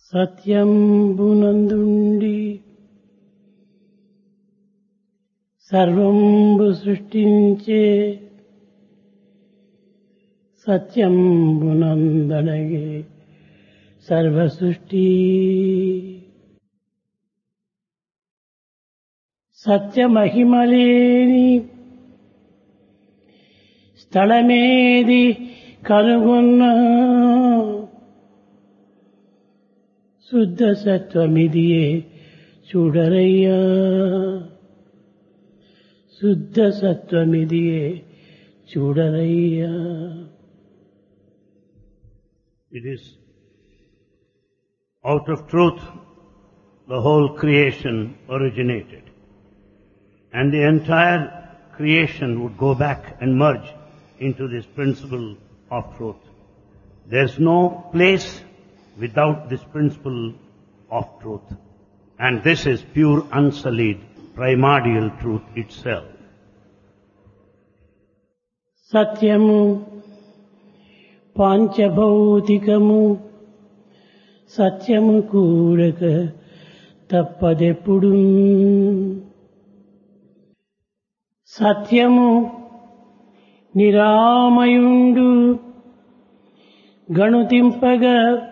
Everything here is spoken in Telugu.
సత్యంబునందుండి సర్వంబు సృష్టించే సత్యంబునందనగే సర్వ సృష్టి సత్యమహిమలేని స్థలమేది కనుగొన్న శుద్ధ సత్వమిదియే చూడరయ్యా శుద్ధ సత్వమిదియే చూడరయ్యా. It is out of truth the whole creation originated, and the entire creation would go back and merge into this principle of truth. There's no place without this principle of truth, and this is pure unsullied primordial truth itself. సత్యము పాంచభౌతికము సత్యము కూడక తప్పదెప్పుడు సత్యము నిరామయుండు గణుతింపగా